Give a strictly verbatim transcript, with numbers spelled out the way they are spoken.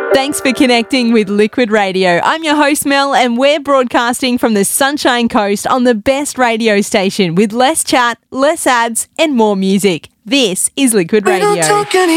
Thanks for connecting with Liquid Radio. I'm your host, Mel, and we're broadcasting from the Sunshine Coast on the best radio station with less chat, less ads, and more music. This is Liquid Radio.